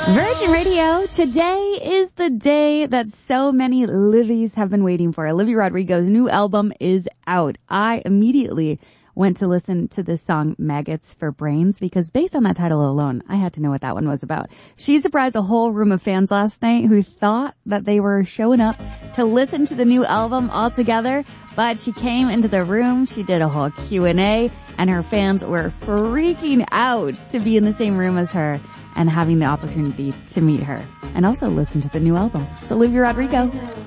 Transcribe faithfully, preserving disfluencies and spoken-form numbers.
Virgin Radio, today is the day that so many Livies have been waiting for. Olivia Rodrigo's new album is out. I immediately went to listen to this song, Maggots for Brains, because based on that title alone, I had to know what that one was about. She surprised a whole room of fans last night who thought that they were showing up to listen to the new album all together, but she came into the room, she did a whole Q and A, and her fans were freaking out to be in the same room as her and having the opportunity to meet her and also listen to the new album. It's Olivia Rodrigo.